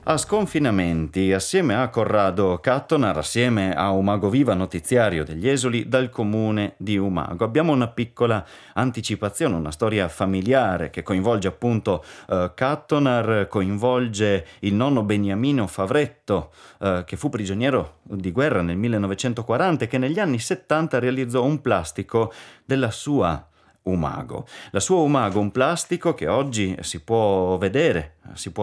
A Sconfinamenti, assieme a Corrado Cattonar, assieme a Umago Viva, notiziario degli esuli, dal comune di Umago. Abbiamo una piccola anticipazione, una storia familiare che coinvolge appunto Cattonar, coinvolge il nonno Beniamino Favretto, che fu prigioniero di guerra nel 1940 e che negli anni 70 realizzò un plastico della sua Umago. La sua Umago, un plastico che oggi si può vedere, si può